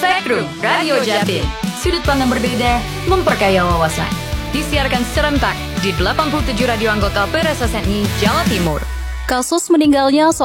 Spektrum Radio Jatim. Sudut pandang berbeda, memperkaya wawasan. Disiarkan serentak di 87 radio anggota PRSSNI Jawa Timur. Kasus meninggalnya